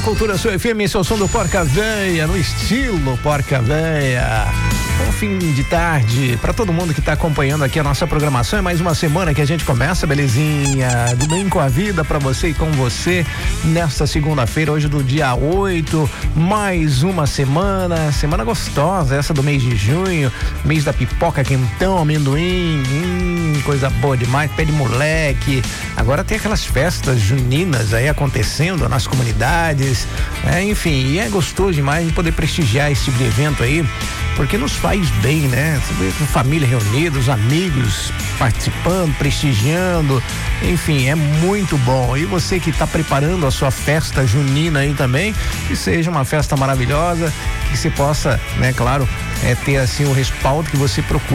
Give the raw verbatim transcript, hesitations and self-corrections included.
na Cultura Sul F M, esse é o som do Porca Véia, no estilo Porca Véia. Bom fim de tarde para todo mundo que está acompanhando aqui a nossa programação. É mais uma semana que a gente começa, belezinha? Do bem com a vida para você e com você nesta segunda-feira, hoje do dia oito, mais uma semana, semana gostosa, essa do mês de junho, mês da pipoca, quentão, amendoim, hum, coisa boa demais, pé de moleque. Agora tem aquelas festas juninas aí acontecendo nas comunidades, é, enfim, e é gostoso demais de poder prestigiar esse tipo de evento aí, porque nos faz bem, né? Você vê com família reunida, os amigos participando, prestigiando, enfim, é muito bom. E você que está preparando a sua festa junina aí também, que seja uma festa maravilhosa, que você possa, né, claro, é, ter assim o respaldo que você procura